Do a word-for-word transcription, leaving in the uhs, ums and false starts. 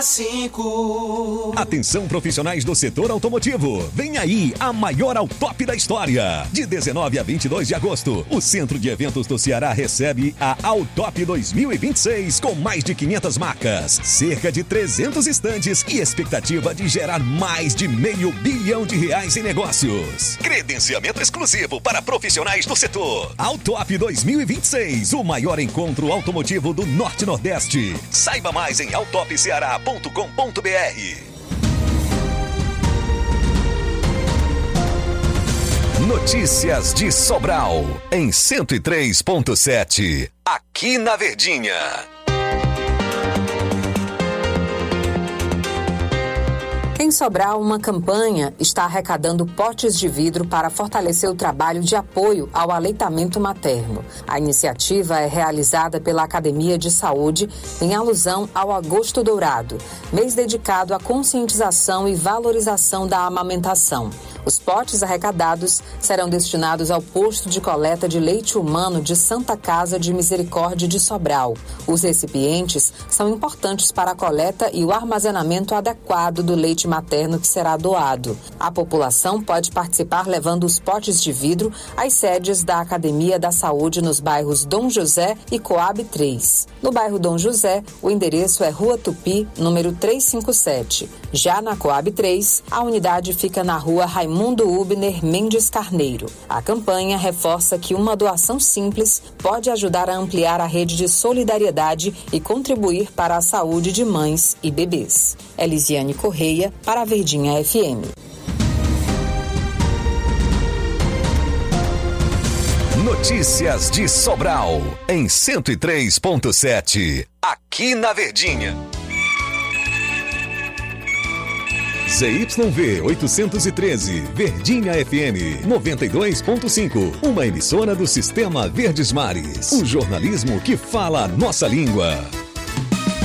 cinco. Atenção profissionais do setor automotivo. Vem aí a maior Autop da história. De dezenove a vinte e dois de agosto, o Centro de Eventos do Ceará recebe a Autop dois mil e vinte e seis com mais de quinhentas marcas, cerca de trezentos estandes e expectativa de gerar mais de meio bilhão de reais em negócios. Credenciamento exclusivo para profissionais do setor. Autop dois mil e vinte e seis, o maior encontro automotivo do Norte e Nordeste. Saiba mais em autop ceará ponto com ponto br. Notícias de Sobral, em cento e três ponto sete, aqui na Verdinha. Em Sobral, uma campanha está arrecadando potes de vidro para fortalecer o trabalho de apoio ao aleitamento materno. A iniciativa é realizada pela Academia de Saúde em alusão ao Agosto Dourado, mês dedicado à conscientização e valorização da amamentação. Os potes arrecadados serão destinados ao posto de coleta de leite humano de Santa Casa de Misericórdia de Sobral. Os recipientes são importantes para a coleta e o armazenamento adequado do leite materno que será doado. A população pode participar levando os potes de vidro às sedes da Academia da Saúde nos bairros Dom José e Coab três. No bairro Dom José, o endereço é Rua Tupi, número trezentos e cinquenta e sete. Já na Coab três, a unidade fica na Rua Raimundo Ubner Mendes Carneiro. A campanha reforça que uma doação simples pode ajudar a ampliar a rede de solidariedade e contribuir para a saúde de mães e bebês. Elisiane Correia, para a Verdinha F M. Notícias de Sobral, em cento e três ponto sete, aqui na Verdinha. Z Y V oitocentos e treze, Verdinha F M noventa e dois ponto cinco, uma emissora do Sistema Verdes Mares. O jornalismo que fala a nossa língua.